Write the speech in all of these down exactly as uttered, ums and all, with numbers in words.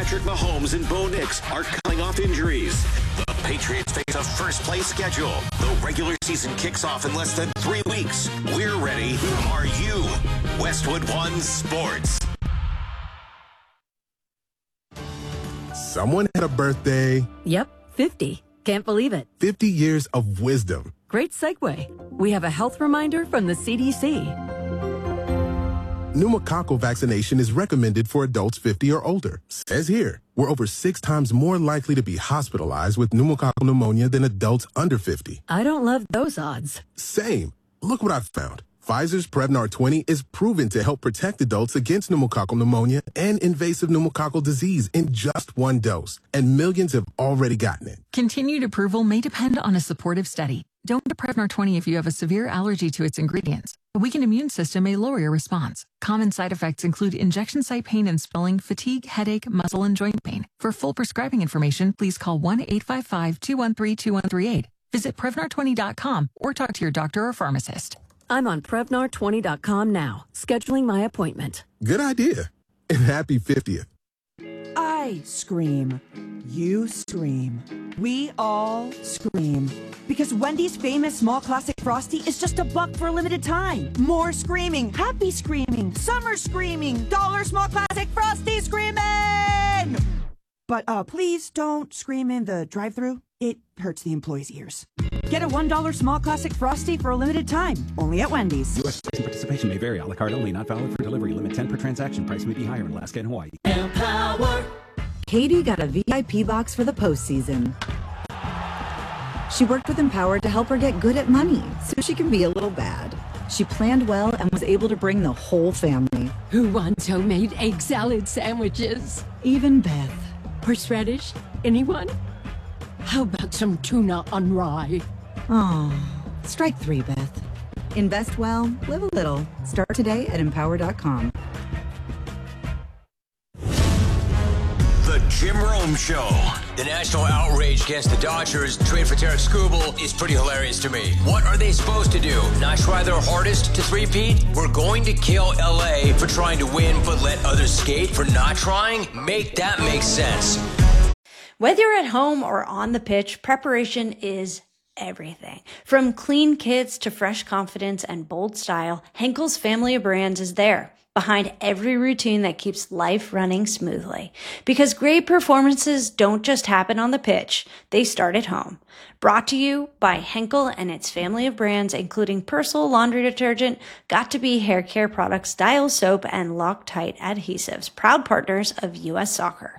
Patrick Mahomes and Bo Nix are coming off injuries. The Patriots face a first-place schedule. The regular season kicks off in less than three weeks. We're ready. Are you? Westwood One Sports. Someone had a birthday. Yep, fifty. Can't believe it. fifty years of wisdom. Great segue. We have a health reminder from the C D C. Pneumococcal vaccination is recommended for adults fifty or older. Says here, we're over six times more likely to be hospitalized with pneumococcal pneumonia than adults under fifty. I don't love those odds. Same. Look what I've found. Pfizer's Prevnar twenty is proven to help protect adults against pneumococcal pneumonia and invasive pneumococcal disease in just one dose, and millions have already gotten it. Continued approval may depend on a supportive study. Don't get Prevnar twenty if you have a severe allergy to its ingredients. A weakened immune system may lower your response. Common side effects include injection site pain and swelling, fatigue, headache, muscle, and joint pain. For full prescribing information, please call one eight five five, two one three, two one three eight. Visit Prevnar twenty dot com or talk to your doctor or pharmacist. I'm on Prevnar twenty dot com now, scheduling my appointment. Good idea. And happy fiftieth. I scream. You scream. We all scream. Because Wendy's famous small classic Frosty is just a buck for a limited time. More screaming, happy screaming, summer screaming, dollar small classic Frosty screaming! But uh, please don't scream in the drive-thru. It hurts the employees' ears. Get a one dollar small classic Frosty for a limited time, only at Wendy's. U S participation may vary. A la carte only, not valid for delivery. Limit ten per transaction. Price may be higher in Alaska and Hawaii. Empower. Katie got a V I P box for the postseason. She worked with Empower to help her get good at money, so she can be a little bad. She planned well and was able to bring the whole family. Who wants homemade egg salad sandwiches? Even Beth. Horseradish? Anyone? How about some tuna on rye? Oh, strike three, Beth. Invest well, live a little. Start today at empower dot com. The Jim Rome Show. The national outrage against the Dodgers trade for Tarek Skubal is pretty hilarious to me. What are they supposed to do? Not try their hardest to three-peat? We're going to kill L A for trying to win, but let others skate for not trying? Make that make sense. Whether you're at home or on the pitch, preparation is everything. From clean kits to fresh confidence and bold style, Henkel's family of brands is there, behind every routine that keeps life running smoothly. Because great performances don't just happen on the pitch, they start at home. Brought to you by Henkel and its family of brands, including Persil laundry detergent, Got2b hair care products, Dial soap, and Loctite adhesives, proud partners of U S Soccer.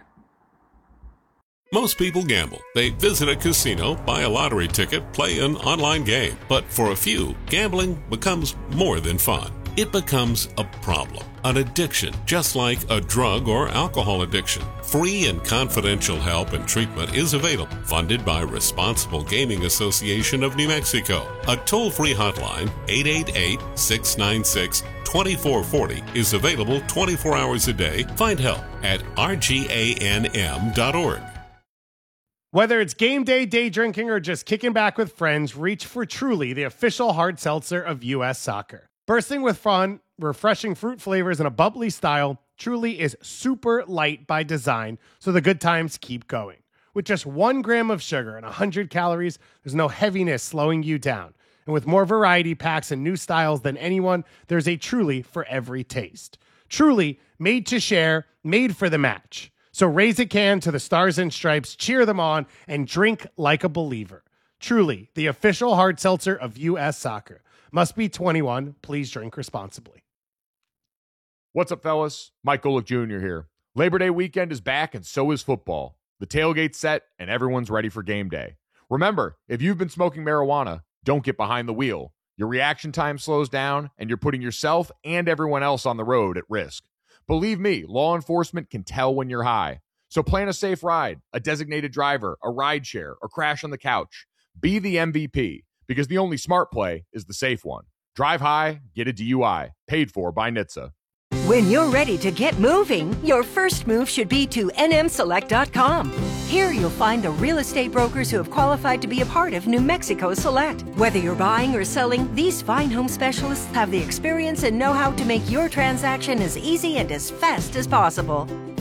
Most people gamble. They visit a casino, buy a lottery ticket, play an online game. But for a few, gambling becomes more than fun. It becomes a problem, an addiction, just like a drug or alcohol addiction. Free and confidential help and treatment is available, funded by Responsible Gaming Association of New Mexico. A toll-free hotline, eight eight eight, six nine six, two four four zero, is available twenty-four hours a day. Find help at R G A N M dot org. Whether it's game day, day drinking, or just kicking back with friends, reach for Truly, the official hard seltzer of U S Soccer. Bursting with fun, refreshing fruit flavors, and a bubbly style, Truly is super light by design, so the good times keep going. With just one gram of sugar and one hundred calories, there's no heaviness slowing you down. And with more variety packs and new styles than anyone, there's a Truly for every taste. Truly, made to share, made for the match. So raise a can to the Stars and Stripes, cheer them on, and drink like a believer. Truly, the official hard seltzer of U S Soccer. Must be twenty-one. Please drink responsibly. What's up, fellas? Mike Golick Junior here. Labor Day weekend is back, and so is football. The tailgate's set, and everyone's ready for game day. Remember, if you've been smoking marijuana, don't get behind the wheel. Your reaction time slows down, and you're putting yourself and everyone else on the road at risk. Believe me, law enforcement can tell when you're high. So plan a safe ride, a designated driver, a ride share, or crash on the couch. Be the M V P, because the only smart play is the safe one. Drive high, get a D U I. Paid for by N H T S A. When you're ready to get moving, your first move should be to N M select dot com. Here you'll find the real estate brokers who have qualified to be a part of New Mexico Select. Whether you're buying or selling, these fine home specialists have the experience and know-how to make your transaction as easy and as fast as possible.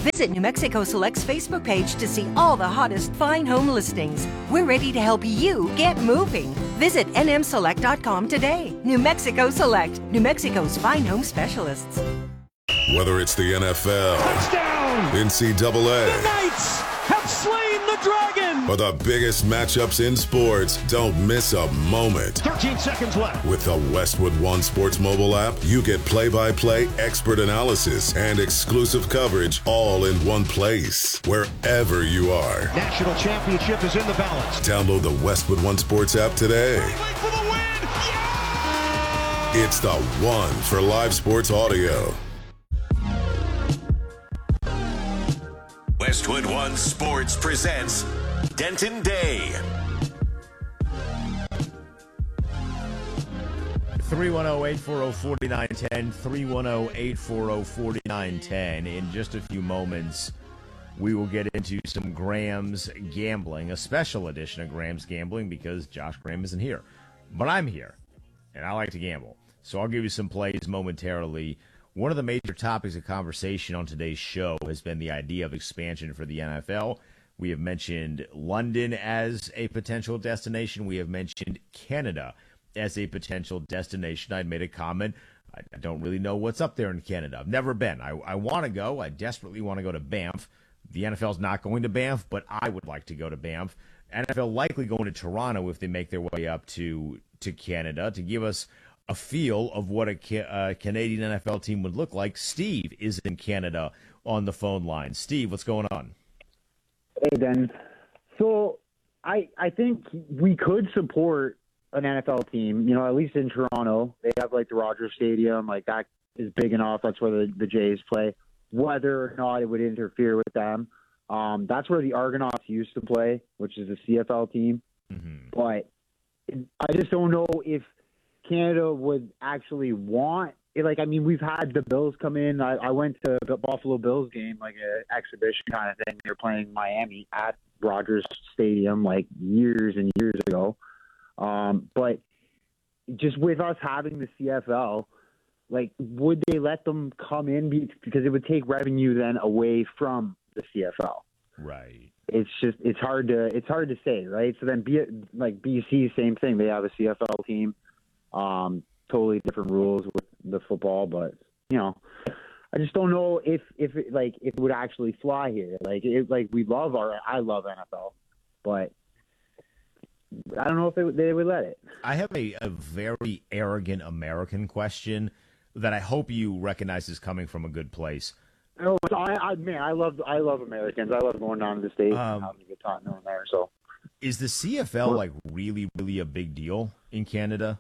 Visit New Mexico Select's Facebook page to see all the hottest fine home listings. We're ready to help you get moving. Visit N M select dot com today. New Mexico Select, New Mexico's fine home specialists. Whether it's the N F L, touchdown, N C double A, the Knights have slain the dragon, or the biggest matchups in sports, don't miss a moment. thirteen seconds left. With the Westwood One Sports mobile app, you get play-by-play expert analysis and exclusive coverage all in one place, wherever you are. National championship is in the balance. Download the Westwood One Sports app today. For the win. Yeah! It's the one for live sports audio. Westwood One Sports presents Denton Day. three one zero, eight four zero, four nine one zero, three one zero, eight four zero, four nine one zero. In just a few moments, we will get into some Graham's Gambling, a special edition of Graham's Gambling because Josh Graham isn't here. But I'm here, and I like to gamble. So I'll give you some plays momentarily. One of the major topics of conversation on today's show has been the idea of expansion for the N F L. We have mentioned London as a potential destination. We have mentioned Canada as a potential destination. I made a comment. I don't really know what's up there in Canada. I've never been. I, I want to go. I desperately want to go to Banff. The N F L's not going to Banff, but I would like to go to Banff. N F L likely going to Toronto if they make their way up to, to Canada to give us a feel of what a ca- uh, Canadian N F L team would look like. Steve is in Canada on the phone line. Steve, what's going on? Hey, Ben. So I I think we could support an N F L team, you know, at least in Toronto. They have, like, the Rogers Stadium. Like, that is big enough. That's where the, the Jays play. Whether or not it would interfere with them. Um, that's where the Argonauts used to play, which is a C F L team. Mm-hmm. But I just don't know if Canada would actually want it. Like, I mean, we've had the Bills come in. I, I went to the Buffalo Bills game, like an exhibition kind of thing. They were playing Miami at Rogers Stadium like years and years ago. Um, but just with us having the C F L, like, would they let them come in? Because it would take revenue then away from the C F L. Right. It's just, it's hard to, it's hard to say, right? So then B, like B C, same thing. They have a C F L team. Um, totally different rules with the football, but you know, I just don't know if if it, like if it would actually fly here. Like it, like we love our, I love N F L, but I don't know if they, they would let it. I have a, a very arrogant American question that I hope you recognize is coming from a good place. Oh, I, I man, I love I love Americans. I love going down to the States um, and having a good time down there. So, is the C F L like really really a big deal in Canada?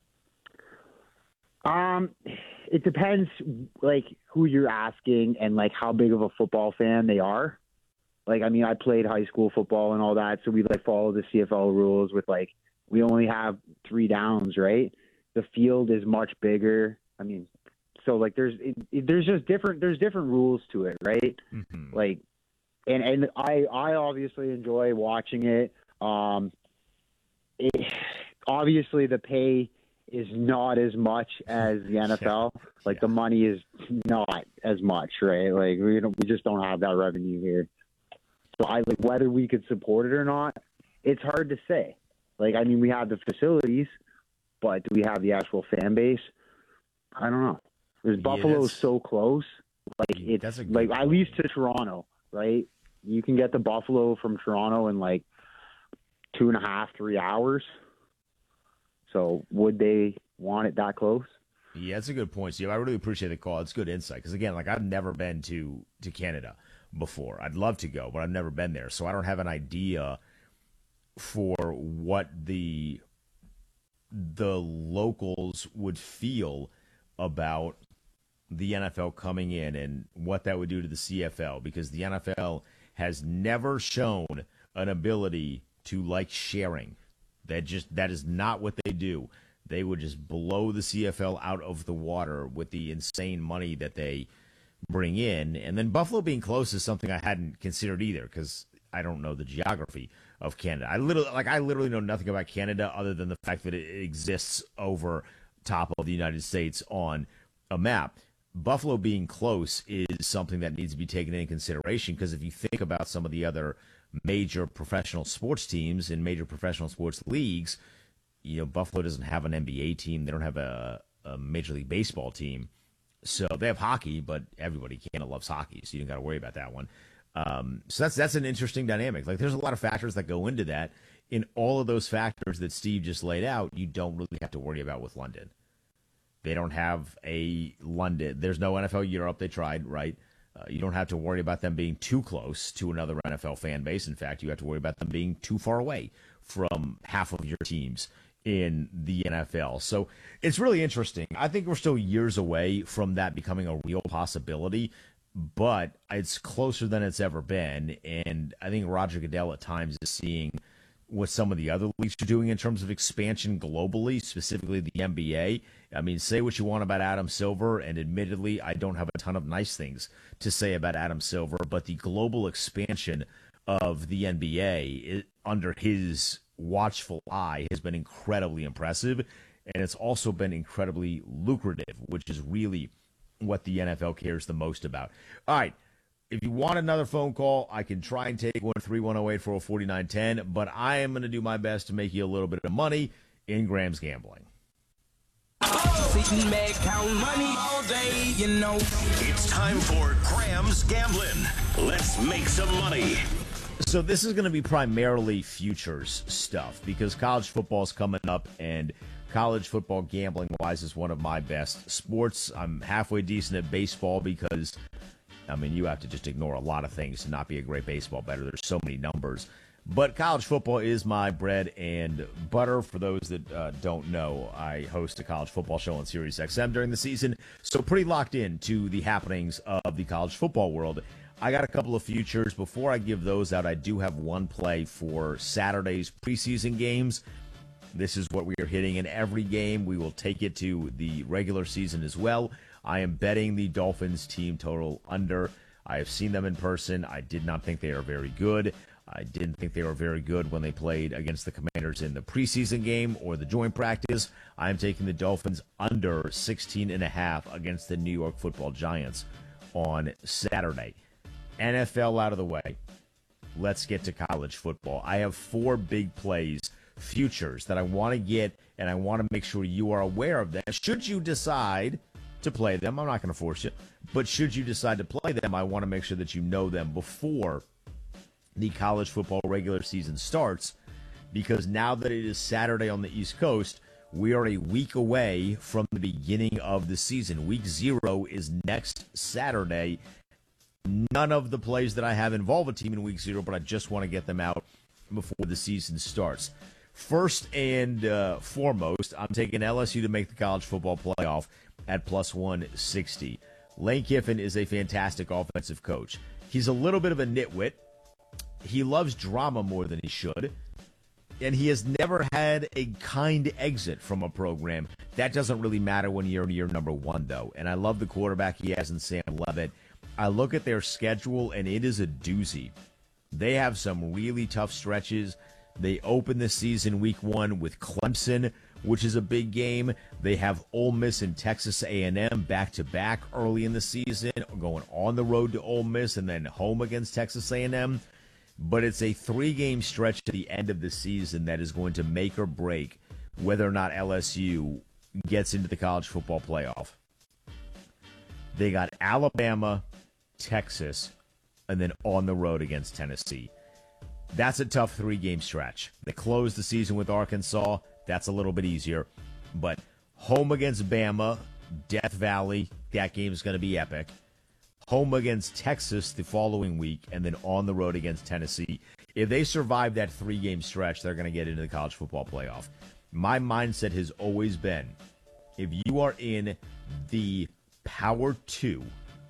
Um, it depends, like, who you're asking and, like, how big of a football fan they are. Like, I mean, I played high school football and all that, so we, like, follow the C F L rules with, like, we only have three downs, right? The field is much bigger. I mean, so, like, there's it, it, there's just different there's different rules to it, right? Mm-hmm. Like, and, and I, I obviously enjoy watching it. Um, it, obviously, the pay is not as much as the N F L. Yeah. Like yeah. the money is not as much, right? Like we don't, we just don't have that revenue here. So I like whether we could support it or not. It's hard to say. Like I mean, we have the facilities, but do we have the actual fan base? I don't know. There's Buffalo's yeah, so close. Like it's like point. At least to Toronto, right? You can get to Buffalo from Toronto in like two and a half, three hours. So would they want it that close? Yeah, that's a good point, Steve. I really appreciate the call. It's good insight because, again, like I've never been to, to Canada before. I'd love to go, but I've never been there. So I don't have an idea for what the the locals would feel about the N F L coming in and what that would do to the C F L because the N F L has never shown an ability to like sharing. That just that is not what they do. They would just blow the C F L out of the water with the insane money that they bring in. And then Buffalo being close is something I hadn't considered either because I don't know the geography of Canada. I literally like I literally know nothing about Canada other than the fact that it exists over top of the United States on a map. Buffalo being close is something that needs to be taken into consideration, because if you think about some of the other major professional sports teams in major professional sports leagues, you know, Buffalo doesn't have an N B A team. They don't have a, a Major League Baseball team. So they have hockey, but everybody kind of loves hockey, so you don't got to worry about that one. Um, so that's that's an interesting dynamic. Like, there's a lot of factors that go into that. In all of those factors that Steve just laid out, you don't really have to worry about with London. They don't have a London. There's no N F L Europe. They tried, right? Uh, you don't have to worry about them being too close to another N F L fan base. In fact, you have to worry about them being too far away from half of your teams in the N F L. So it's really interesting. I think we're still years away from that becoming a real possibility, but it's closer than it's ever been. And I think Roger Goodell at times is seeing what some of the other leagues are doing in terms of expansion globally, specifically the N B A. I mean, say what you want about Adam Silver, and admittedly, I don't have a ton of nice things to say about Adam Silver, but the global expansion of the N B A it, under his watchful eye has been incredibly impressive, and it's also been incredibly lucrative, which is really what the N F L cares the most about. All right. If you want another phone call, I can try and take one, three one zero eight, four zero four nine one zero, but I am going to do my best to make you a little bit of money in Graham's Gambling. Sitting back, count money all day, you know. It's time for Graham's Gambling. Let's make some money. So this is going to be primarily futures stuff, because college football is coming up, and college football gambling-wise is one of my best sports. I'm halfway decent at baseball because, I mean, you have to just ignore a lot of things to not be a great baseball bettor. There's so many numbers. But college football is my bread and butter. For those that uh, don't know, I host a college football show on Sirius X M during the season, so pretty locked in to the happenings of the college football world. I got a couple of futures. Before I give those out, I do have one play for Saturday's preseason games. This is what we are hitting in every game. We will take it to the regular season as well. I am betting the Dolphins team total under. I have seen them in person. I did not think they are very good. I didn't think they were very good when they played against the Commanders in the preseason game or the joint practice. I am taking the Dolphins under sixteen and a half against the New York Football Giants on Saturday. N F L out of the way. Let's get to college football. I have four big plays, futures, that I want to get, and I want to make sure you are aware of them. Should you decide to play them, I'm not going to force you, but should you decide to play them, I want to make sure that you know them before the college football regular season starts, because now that it is Saturday on the East Coast, we are a week away from the beginning of the season. Week zero is next Saturday. None of the plays that I have involve a team in week zero, but I just want to get them out before the season starts. First and uh, foremost, I'm taking L S U to make the college football playoff at plus one sixty. Lane Kiffin is a fantastic offensive coach. He's a little bit of a nitwit. He loves drama more than he should, and he has never had a kind exit from a program. That doesn't really matter when you're in year number one, though, and I love the quarterback he has in Sam Levitt. I look at their schedule, and it is a doozy. They have some really tough stretches. They open the season week one with Clemson, which is a big game. They have Ole Miss and Texas A and M back-to-back early in the season, going on the road to Ole Miss and then home against Texas A and M. But it's a three-game stretch at the end of the season that is going to make or break whether or not L S U gets into the college football playoff. They got Alabama, Texas, and then on the road against Tennessee. That's a tough three-game stretch. They close the season with Arkansas. That's a little bit easier. But home against Bama, Death Valley, that game is going to be epic. Home against Texas the following week, and then on the road against Tennessee. If they survive that three-game stretch, they're going to get into the college football playoff. My mindset has always been, if you are in the Power Two,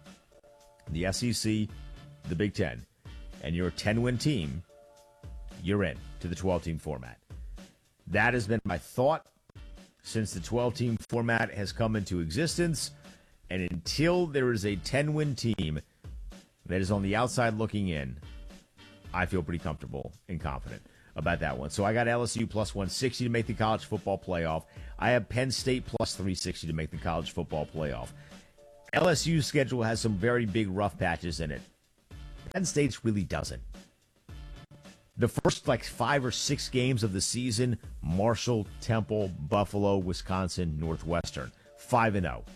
the S E C, the Big Ten, and you're a ten-win team, you're in to the twelve-team format. That has been my thought since the twelve-team format has come into existence. And until there is a ten-win team that is on the outside looking in, I feel pretty comfortable and confident about that one. So I got L S U plus one sixty to make the college football playoff. I have Penn State plus three sixty to make the college football playoff. L S U's schedule has some very big rough patches in it. Penn State's really doesn't. The first like five or six games of the season, Marshall, Temple, Buffalo, Wisconsin, Northwestern. five and oh.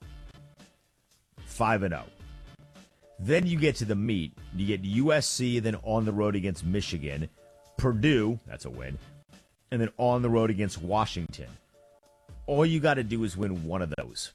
five and oh. Then you get to the meat. You get U S C, then on the road against Michigan. Purdue, that's a win. And then on the road against Washington. All you got to do is win one of those.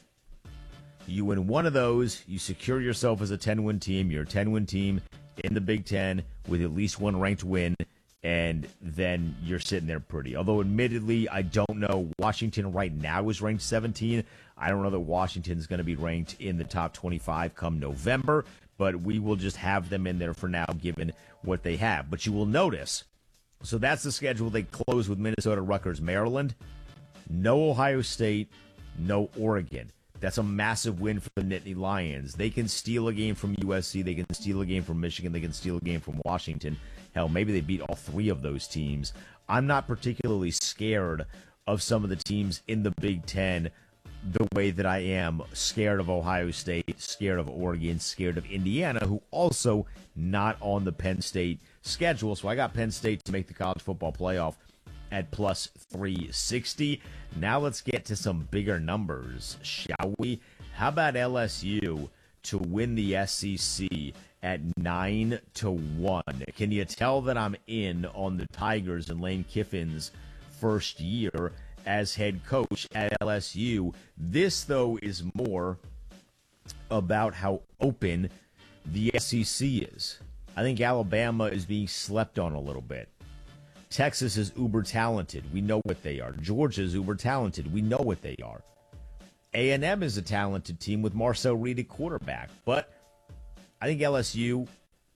You win one of those, you secure yourself as a ten-win team. You're a ten-win team in the Big Ten with at least one ranked win, and then you're sitting there pretty. Although, admittedly, I don't know. Washington right now is ranked seventeen. I don't know that Washington's going to be ranked in the top twenty-five come November, but we will just have them in there for now, given what they have. But you will notice, so that's the schedule. They close with Minnesota, Rutgers, Maryland. No Ohio State, no Oregon. That's a massive win for the Nittany Lions. They can steal a game from U S C. They can steal a game from Michigan. They can steal a game from Washington. Hell, maybe they beat all three of those teams. I'm not particularly scared of some of the teams in the Big Ten the way that I am scared of Ohio State, scared of Oregon, scared of Indiana, who also not on the Penn State schedule. So I got Penn State to make the college football playoff at plus three sixty. Now let's get to some bigger numbers, shall we? How about L S U to win the S E C at nine to one? Can you tell that I'm in on the Tigers and Lane Kiffin's first year as head coach at L S U? This, though, is more about how open the S E C is. I think Alabama is being slept on a little bit. Texas is uber talented. We know what they are. Georgia is uber talented. We know what they are. A and M is a talented team with Marcel Reed at quarterback. But I think L S U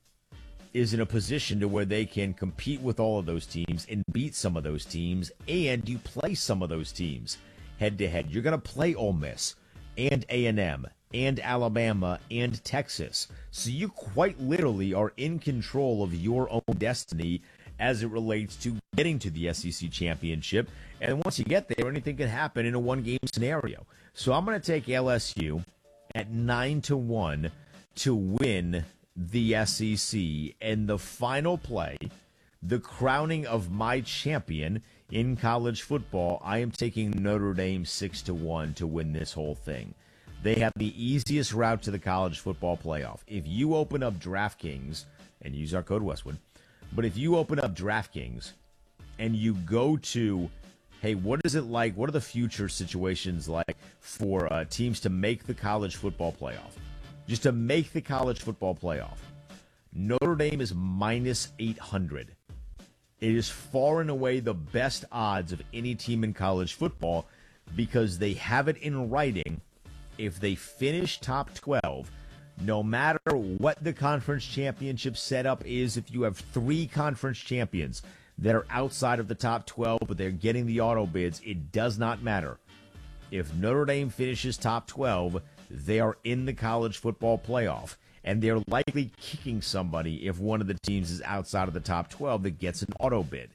is in a position to where they can compete with all of those teams and beat some of those teams, and you play some of those teams head-to-head. You're going to play Ole Miss and A and M and Alabama and Texas. So you quite literally are in control of your own destiny as it relates to getting to the S E C championship. And once you get there, anything can happen in a one-game scenario. So I'm going to take L S U at nine to one to win the S E C. And the final play, the crowning of my champion in college football, I am taking Notre Dame six to one to win this whole thing. They have the easiest route to the college football playoff. If you open up DraftKings, and use our code Westwood, but if you open up DraftKings and you go to, hey, what is it like? What are the future situations like for uh, teams to make the college football playoff? Just to make the college football playoff. Notre Dame is minus eight hundred. It is far and away the best odds of any team in college football because they have it in writing. If they finish top twelve, no matter what the conference championship setup is, if you have three conference champions that are outside of the top twelve, but they're getting the auto bids, it does not matter. If Notre Dame finishes top twelve, they are in the college football playoff, and they're likely kicking somebody if one of the teams is outside of the top twelve that gets an auto bid.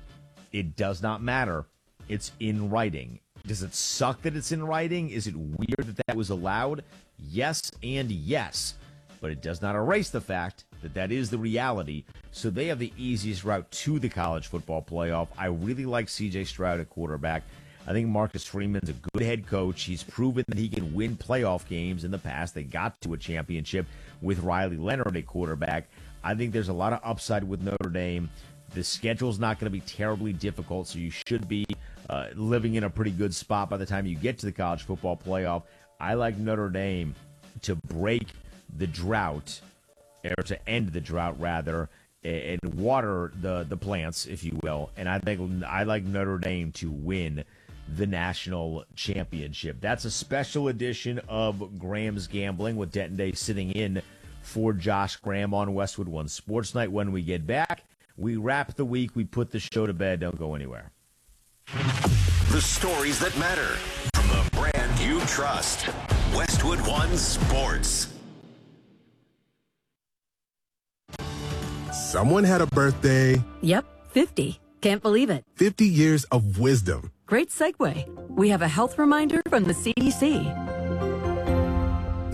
It does not matter. It's in writing. Does it suck that it's in writing? Is it weird that that was allowed? Yes and yes. But it does not erase the fact that that is the reality. So they have the easiest route to the college football playoff. I really like C J Stroud at quarterback. I think Marcus Freeman's a good head coach. He's proven that he can win playoff games in the past. They got to a championship with Riley Leonard at quarterback. I think there's a lot of upside with Notre Dame. The schedule's not going to be terribly difficult, so you should be uh, living in a pretty good spot by the time you get to the college football playoff. I like Notre Dame to break the drought, or to end the drought, rather, and water the, the plants, if you will. And I think I like Notre Dame to win the national championship. That's a special edition of Graham's Gambling with Denton Day sitting in for Josh Graham on Westwood One Sports Night. When we get back, we wrap the week. We put the show to bed. Don't go anywhere. The stories that matter from the brand you trust. Westwood One Sports. Someone had a birthday. Yep, fifty. Can't believe it. fifty years of wisdom. Great segue. We have a health reminder from the C D C.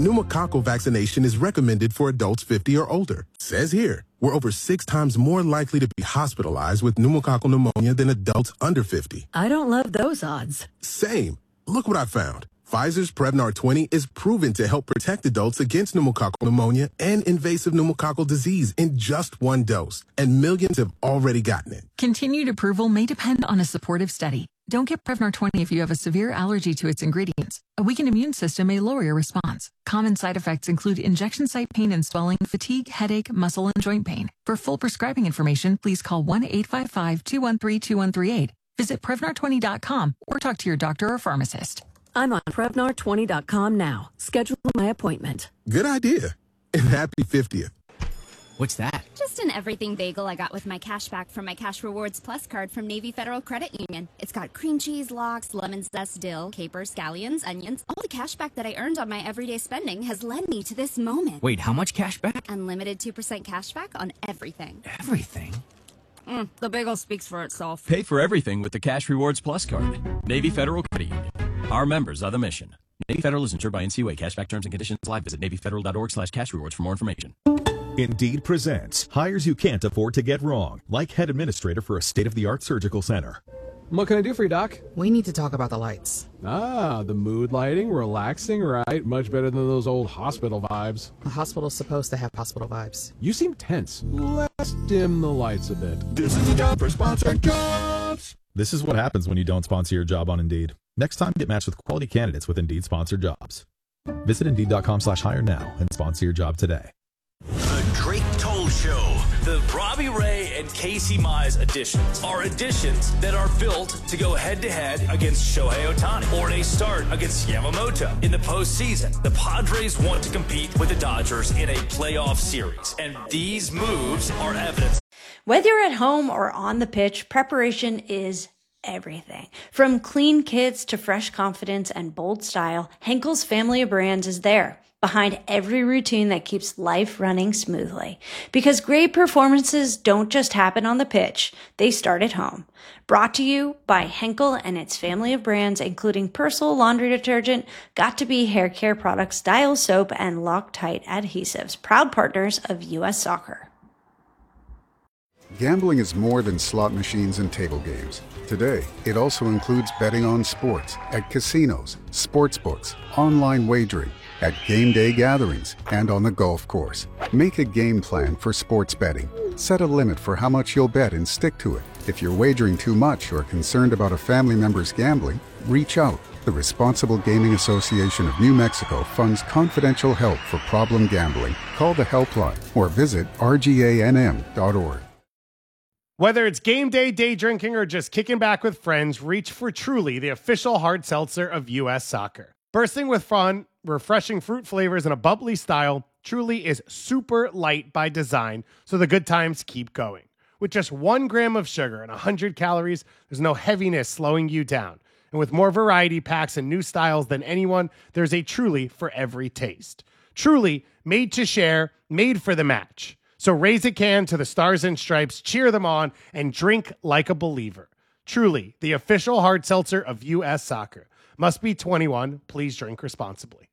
Pneumococcal vaccination is recommended for adults fifty or older. Says here, we're over six times more likely to be hospitalized with pneumococcal pneumonia than adults under fifty. I don't love those odds. Same. Look what I found. Pfizer's Prevnar twenty is proven to help protect adults against pneumococcal pneumonia and invasive pneumococcal disease in just one dose, and millions have already gotten it. Continued approval may depend on a supportive study. Don't get Prevnar twenty if you have a severe allergy to its ingredients. A weakened immune system may lower your response. Common side effects include injection site pain and swelling, fatigue, headache, muscle, and joint pain. For full prescribing information, please call one eight five five, two one three, two one three eight. Visit Prevnar twenty dot com or talk to your doctor or pharmacist. I'm on Prevnar twenty dot com now. Schedule my appointment. Good idea. And happy fiftieth. What's that? Just an everything bagel I got with my cash back from my Cash Rewards Plus card from Navy Federal Credit Union. It's got cream cheese, lox, lemon zest, dill, capers, scallions, onions. All the cash back that I earned on my everyday spending has led me to this moment. Wait, how much cash back? Unlimited two percent cash back on everything. Everything? Mm, the bagel speaks for itself. Pay for everything with the Cash Rewards Plus card. Navy Federal Credit Union. Our members are the mission. Navy Federal is insured by N C U A. Cashback terms and conditions apply. Visit navy federal dot org slash cash rewards for more information. Indeed presents hires you can't afford to get wrong, like head administrator for a state-of-the-art surgical center. What can I do for you, Doc? We need to talk about the lights. Ah, the mood lighting, relaxing, right? Much better than those old hospital vibes. A hospital's supposed to have hospital vibes. You seem tense. Let's dim the lights a bit. This is the job for sponsored jobs. This is what happens when you don't sponsor your job on Indeed. Next time, get matched with quality candidates with Indeed sponsored jobs. Visit Indeed dot com slash hire now and sponsor your job today. The Drake Toll Show. The Robbie Ray and Casey Mize editions are editions that are built to go head-to-head against Shohei Ohtani or they start against Yamamoto. In the postseason, the Padres want to compete with the Dodgers in a playoff series, and these moves are evidence. Whether you're at home or on the pitch, preparation is everything. From clean kits to fresh confidence and bold style, Henkel's family of brands is there, behind every routine that keeps life running smoothly. Because great performances don't just happen on the pitch, they start at home. Brought to you by Henkel and its family of brands, including Persil laundry detergent, Got2b hair care products, Dial soap, and Loctite adhesives, proud partners of U S Soccer. Gambling is more than slot machines and table games. Today, it also includes betting on sports at casinos, sports books, online wagering, at game day gatherings, and on the golf course. Make a game plan for sports betting. Set a limit for how much you'll bet and stick to it. If you're wagering too much or are concerned about a family member's gambling, reach out. The Responsible Gaming Association of New Mexico funds confidential help for problem gambling. Call the helpline or visit r g a n m dot org. Whether it's game day, day drinking, or just kicking back with friends, reach for Truly, the official hard seltzer of U S Soccer. Bursting with fun, refreshing fruit flavors, and a bubbly style, Truly is super light by design, so the good times keep going. With just one gram of sugar and one hundred calories, there's no heaviness slowing you down. And with more variety packs and new styles than anyone, there's a Truly for every taste. Truly, made to share, made for the match. So raise a can to the Stars and Stripes, cheer them on, and drink like a believer. Truly, the official hard seltzer of U S Soccer. Must be twenty-one. Please drink responsibly.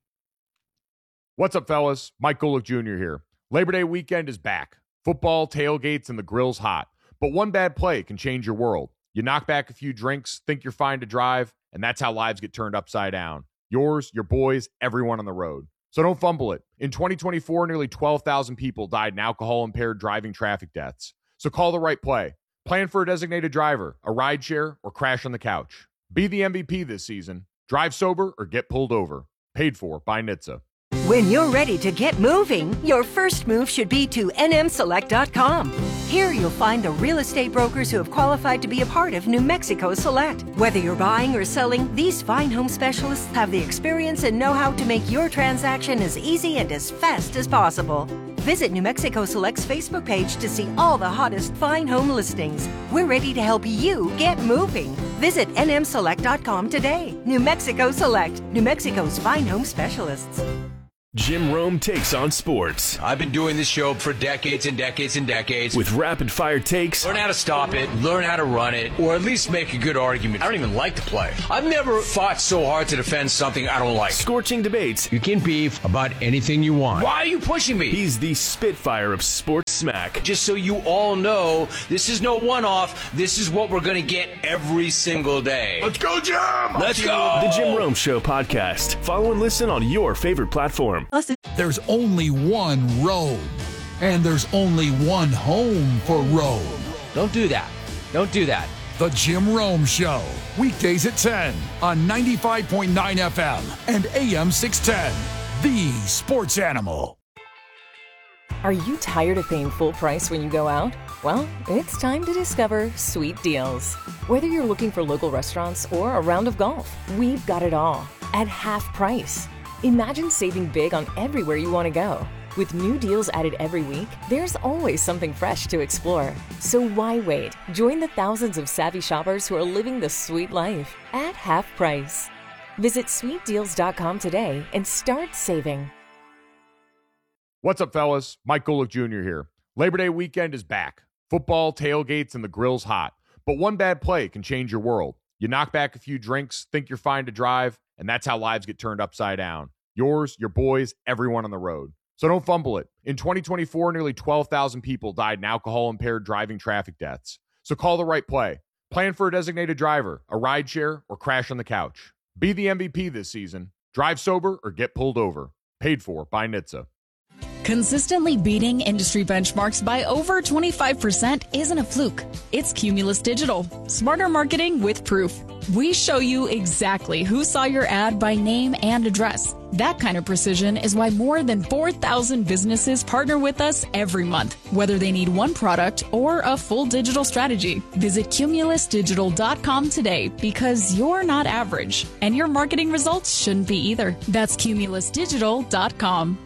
What's up, fellas? Mike Golick Junior here. Labor Day weekend is back. Football, tailgates, and the grill's hot. But one bad play can change your world. You knock back a few drinks, think you're fine to drive, and that's how lives get turned upside down. Yours, your boys, everyone on the road. So don't fumble it. In twenty twenty-four, nearly twelve thousand people died in alcohol-impaired driving traffic deaths. So call the right play. Plan for a designated driver, a rideshare, or crash on the couch. Be the M V P this season. Drive sober or get pulled over. Paid for by N H T S A. When you're ready to get moving, your first move should be to N M Select dot com. Here you'll find the real estate brokers who have qualified to be a part of New Mexico Select. Whether you're buying or selling, these fine home specialists have the experience and know-how to make your transaction as easy and as fast as possible. Visit New Mexico Select's Facebook page to see all the hottest fine home listings. We're ready to help you get moving. Visit N M Select dot com today. New Mexico Select, New Mexico's fine home specialists. Jim Rome takes on sports. I've been doing this show for decades and decades and decades. With rapid-fire takes. Learn how to stop it, learn how to run it, or at least make a good argument. I don't even like to play. I've never fought so hard to defend something I don't like. Scorching debates. You can beef about anything you want. Why are you pushing me? He's the Spitfire of sports smack. Just so you all know, this is no one-off. This is what we're going to get every single day. Let's go, Jim! Let's go! The Jim Rome Show podcast. Follow and listen on your favorite platform. There's only one road, and there's only one home for Rome. Don't do that. Don't do that. The Jim Rome Show, weekdays at ten on ninety-five point nine F M and A M six ten, the sports animal. Are you tired of paying full price when you go out? Well, it's time to discover Sweet Deals. Whether you're looking for local restaurants or a round of golf, we've got it all at half price. Imagine saving big on everywhere you want to go. With new deals added every week, there's always something fresh to explore. So why wait? Join the thousands of savvy shoppers who are living the sweet life at half price. Visit sweet deals dot com today and start saving. What's up, fellas? Mike Golick Junior here. Labor Day weekend is back. Football, tailgates, and the grill's hot. But one bad play can change your world. You knock back a few drinks, think you're fine to drive, and that's how lives get turned upside down. Yours, your boys, everyone on the road. So don't fumble it. In twenty twenty-four, nearly twelve thousand people died in alcohol-impaired driving traffic deaths. So call the right play. Plan for a designated driver, a rideshare, or crash on the couch. Be the M V P this season. Drive sober or get pulled over. Paid for by N H T S A. Consistently beating industry benchmarks by over twenty-five percent isn't a fluke. It's Cumulus Digital. Smarter marketing with proof. We show you exactly who saw your ad by name and address. That kind of precision is why more than four thousand businesses partner with us every month, whether they need one product or a full digital strategy. Visit cumulus digital dot com today because you're not average, and your marketing results shouldn't be either. That's cumulus digital dot com.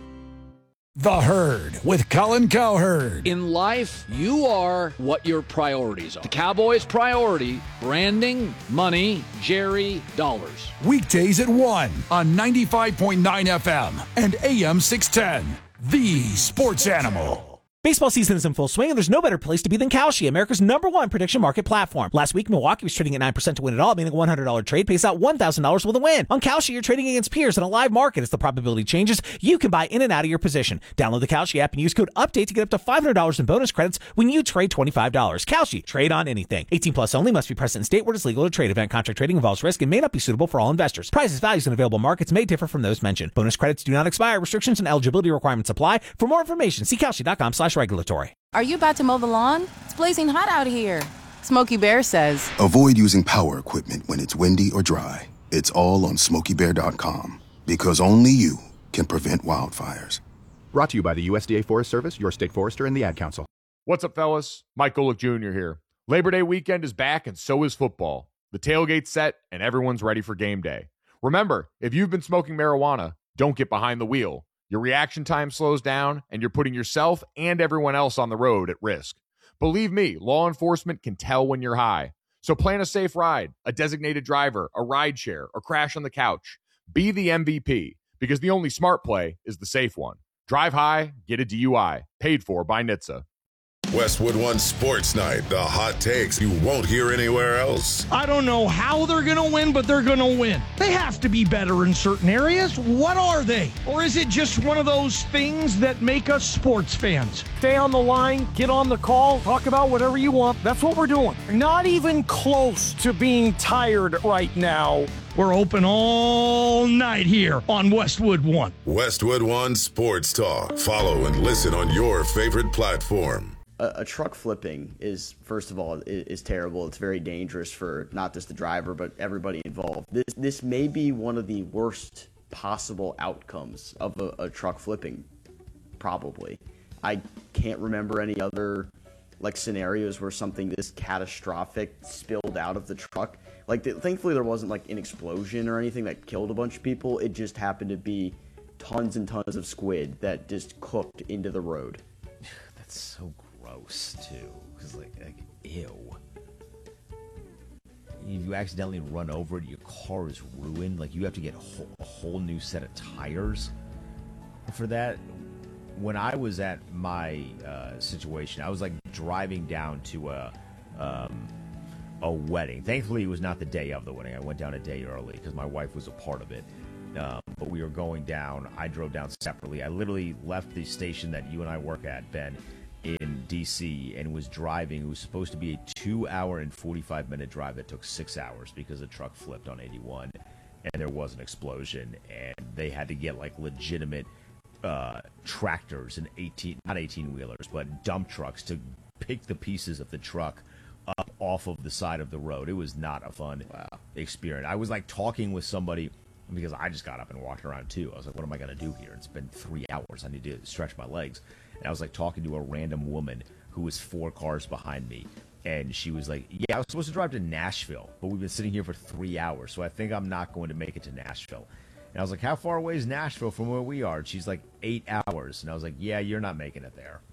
The Herd with Colin Cowherd. In life, you are what your priorities are. The Cowboys' priority, branding, money, Jerry, dollars. Weekdays at one on ninety-five point nine F M and A M six ten, the sports animal. Baseball season is in full swing, and there's no better place to be than Kalshi, America's number one prediction market platform. Last week, Milwaukee was trading at nine percent to win it all, meaning a one hundred dollars trade pays out one thousand dollars with a win. On Kalshi, you're trading against peers in a live market. As the probability changes, you can buy in and out of your position. Download the Kalshi app and use code UPDATE to get up to five hundred dollars in bonus credits when you trade twenty-five dollars. Kalshi, trade on anything. eighteen plus only, must be present in state where it's legal to trade. Event contract trading involves risk and may not be suitable for all investors. Prices, values, and available markets may differ from those mentioned. Bonus credits do not expire. Restrictions and eligibility requirements apply. For more information, see kalshi dot com slash regulatory. Are you about to mow the lawn? It's blazing hot out here. Smokey Bear says, avoid using power equipment when it's windy or dry. It's all on smokey bear dot com because only you can prevent wildfires. Brought to you by the U S D A Forest Service, your state forester, and the Ad Council. What's up, fellas? Mike Golick Junior here. Labor Day weekend is back, and so is football. The tailgate's set, and everyone's ready for game day. Remember, if you've been smoking marijuana, don't get behind the wheel. Your reaction time slows down, and you're putting yourself and everyone else on the road at risk. Believe me, law enforcement can tell when you're high. So plan a safe ride, a designated driver, a ride share, or crash on the couch. Be the M V P, because the only smart play is the safe one. Drive high, get a D U I. Paid for by N H T S A. Westwood One Sports Night, the hot takes you won't hear anywhere else. I don't know how they're going to win, but they're going to win. They have to be better in certain areas. What are they? Or is it just one of those things that make us sports fans? Stay on the line, get on the call, talk about whatever you want. That's what we're doing. Not even close to being tired right now. We're open all night here on Westwood One. Westwood One Sports Talk. Follow and listen on your favorite platform. A, a truck flipping is, first of all, is, is terrible. It's very dangerous for not just the driver, but everybody involved. This this may be one of the worst possible outcomes of a, a truck flipping, probably. I can't remember any other like scenarios where something this catastrophic spilled out of the truck. Like, the, thankfully, there wasn't like an explosion or anything that killed a bunch of people. It just happened to be tons and tons of squid that just cooked into the road. That's so gross too, because like, like, ew. If you accidentally run over it, your car is ruined. Like, you have to get a whole, a whole new set of tires. for that. When I was at my uh, situation, I was like driving down to a um, a wedding. Thankfully, it was not the day of the wedding. I went down a day early because my wife was a part of it. Um, but we were going down. I drove down separately. I literally left the station that you and I work at, Ben, in D C, and was driving. It was supposed to be a two-hour and forty-five minute drive that took six hours because a truck flipped on eighty-one, and there was an explosion, and they had to get like legitimate uh, tractors and eighteen, not eighteen-wheelers, but dump trucks to pick the pieces of the truck up off of the side of the road. It was not a fun wow. experience. I was like talking with somebody because I just got up and walked around too. I was like, what am I going to do here? It's been three hours. I need to stretch my legs. And I was like talking to a random woman who was four cars behind me. And she was like, yeah, I was supposed to drive to Nashville, but we've been sitting here for three hours. So I think I'm not going to make it to Nashville. And I was like, how far away is Nashville from where we are? And she's like, eight hours. And I was like, yeah, you're not making it there.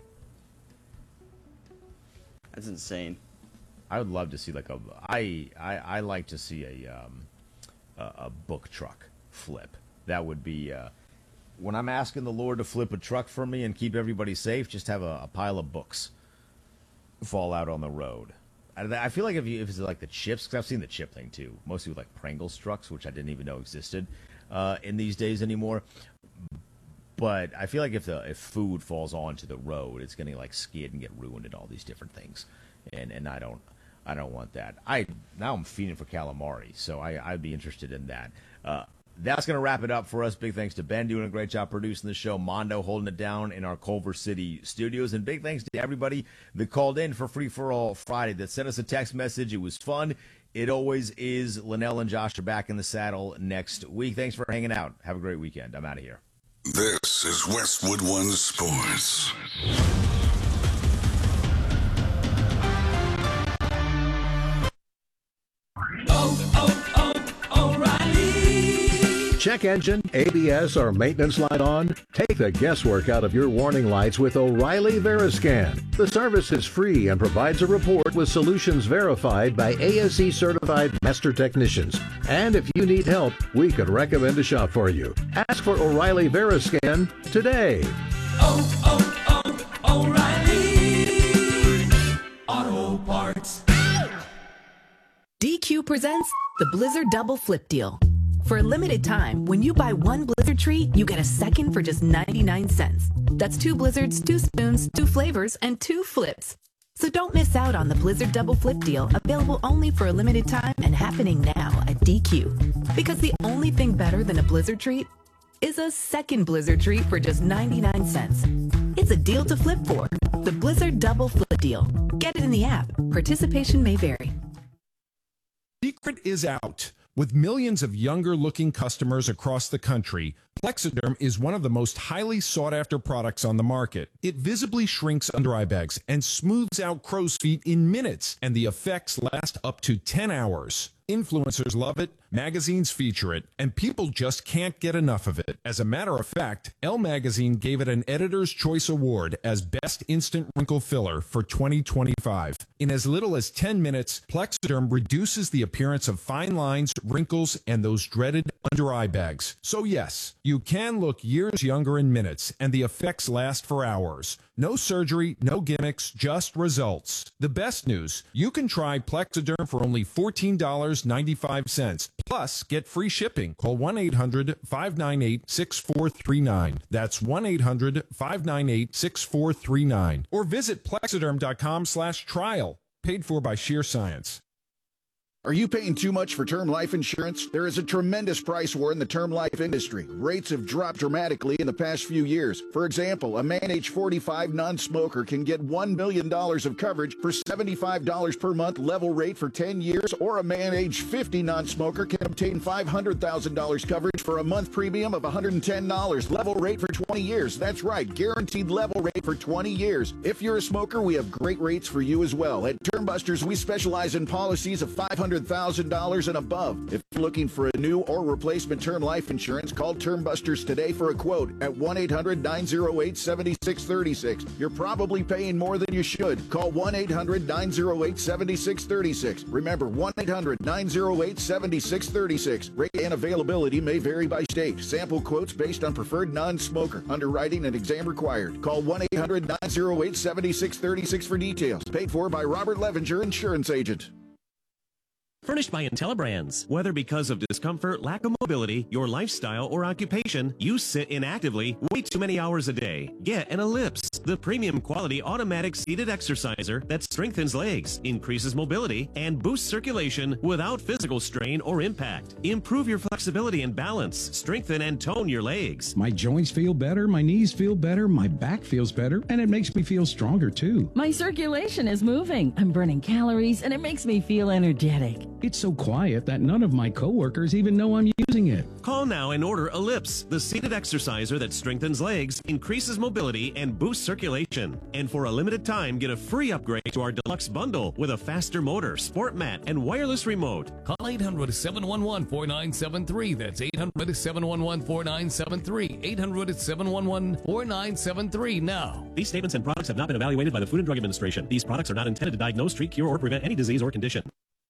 That's insane. I would love to see like a, I, I, I like to see a, um, a, a book truck flip. That would be, uh, when I'm asking the Lord to flip a truck for me and keep everybody safe, just have a, a pile of books fall out on the road. I, I feel like if you if it's like the chips, because I've seen the chip thing too, mostly with like Pringles trucks, which I didn't even know existed uh, in these days anymore. But I feel like if the if food falls onto the road, it's going to like skid and get ruined and all these different things, and and I don't I don't want that. I now I'm feeding for calamari, so I I'd be interested in that. Uh, That's going to wrap it up for us. Big thanks to Ben doing a great job producing the show, Mondo holding it down in our Culver City studios, and big thanks to everybody that called in for Free For All Friday, that sent us a text message. It was fun. It always is. Linnell and Josh are back in the saddle next week. Thanks for hanging out. Have a great weekend. I'm out of here. This is Westwood One Sports. Oh, oh, oh, O'Reilly. Check engine, A B S, or maintenance light on? Take the guesswork out of your warning lights with O'Reilly Veriscan. The service is free and provides a report with solutions verified by A S E certified master technicians. And if you need help, we could recommend a shop for you. Ask for O'Reilly Veriscan today. Oh, oh, oh, O'Reilly Auto Parts. D Q presents the Blizzard Double Flip Deal. For a limited time, when you buy one Blizzard treat, you get a second for just ninety-nine cents. That's two Blizzards, two spoons, two flavors, and two flips. So don't miss out on the Blizzard Double Flip Deal, available only for a limited time and happening now at D Q. Because the only thing better than a Blizzard treat is a second Blizzard treat for just ninety-nine cents. It's a deal to flip for. The Blizzard Double Flip Deal. Get it in the app. Participation may vary. Secret is out. With millions of younger-looking customers across the country, Plexiderm is one of the most highly sought-after products on the market. It visibly shrinks under eye bags and smooths out crow's feet in minutes, and the effects last up to ten hours. Influencers love it, magazines feature it, and people just can't get enough of it. As a matter of fact, Elle Magazine gave it an Editor's Choice Award as Best Instant Wrinkle Filler for twenty twenty-five. In as little as ten minutes, Plexiderm reduces the appearance of fine lines, wrinkles, and those dreaded under eye bags. So yes, you can look years younger in minutes, and the effects last for hours. No surgery, no gimmicks, just results. The best news, you can try Plexiderm for only fourteen dollars and ninety-five cents. Plus, get free shipping. Call one eight hundred, five nine eight, six four three nine. That's one eight hundred, five nine eight, six four three nine. Or visit plexiderm.com slash trial. Paid for by Sheer Science. Are you paying too much for term life insurance? There is a tremendous price war in the term life industry. Rates have dropped dramatically in the past few years. For example, a man age forty-five non-smoker can get one million dollars of coverage for seventy-five dollars per month level rate for ten years, or a man age fifty non-smoker can obtain five hundred thousand dollars coverage for a month premium of one hundred ten dollars level rate for twenty years. That's right, guaranteed level rate for twenty years. If you're a smoker, we have great rates for you as well. At Term Busters, we specialize in policies of five hundred hundred thousand dollars and above. If you're looking for a new or replacement term life insurance, call Term Busters today for a quote at one eight hundred nine oh eight seven six three six. You're probably paying more than you should. Call one eight hundred nine oh eight seven six three six. Remember, one eight hundred nine oh eight seven six three six. Rate and availability may vary by state. Sample quotes based on preferred non-smoker. Underwriting and exam required. Call one eight hundred nine oh eight seven six three six for details. Paid for by Robert Levenger, insurance agent. Furnished by IntelliBrands. Whether because of discomfort, lack of mobility, your lifestyle, or occupation, you sit inactively way too many hours a day. Get an Ellipse, the premium quality automatic seated exerciser that strengthens legs, increases mobility, and boosts circulation without physical strain or impact. Improve your flexibility and balance. Strengthen and tone your legs. My joints feel better, my knees feel better, my back feels better, and it makes me feel stronger too. My circulation is moving. I'm burning calories, and it makes me feel energetic. It's so quiet that none of my coworkers even know I'm using it. Call now and order Ellipse, the seated exerciser that strengthens legs, increases mobility, and boosts circulation. And for a limited time, get a free upgrade to our deluxe bundle with a faster motor, sport mat, and wireless remote. Call eight hundred seven one one four nine seven three. That's eight hundred seven one one four nine seven three. eight hundred seven one one four nine seven three now. These statements and products have not been evaluated by the Food and Drug Administration. These products are not intended to diagnose, treat, cure, or prevent any disease or condition.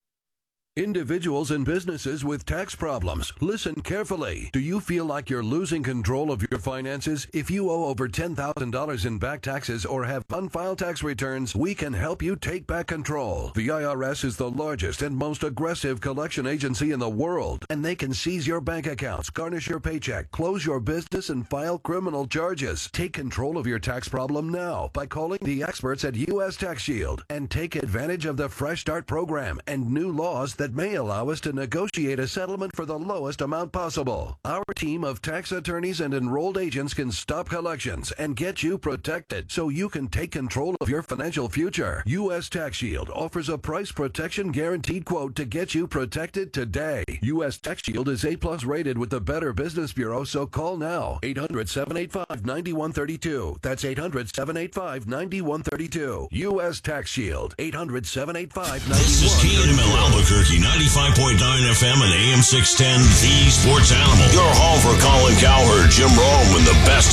Individuals and businesses with tax problems, listen carefully. Do you feel like you're losing control of your finances? If you owe over ten thousand dollars in back taxes or have unfiled tax returns, we can help you take back control. The I R S is the largest and most aggressive collection agency in the world, and they can seize your bank accounts, garnish your paycheck, close your business, and file criminal charges. Take control of your tax problem now by calling the experts at U S Tax Shield and take advantage of the Fresh Start program and new laws that may allow us to negotiate a settlement for the lowest amount possible. Our team of tax attorneys and enrolled agents can stop collections and get you protected so you can take control of your financial future. U S Tax Shield offers a price protection guaranteed quote to get you protected today. U S Tax Shield is A plus rated with the Better Business Bureau, so call now. eight hundred seven eight five nine one three two. That's eight hundred seven eight five nine one three two. U S Tax Shield. eight hundred seven eight five nine one three two. This is K N M L Albuquerque, ninety-five point nine F M and A M six ten, the Sports Animal. Your home for Colin Cowherd, Jim Rome, and the best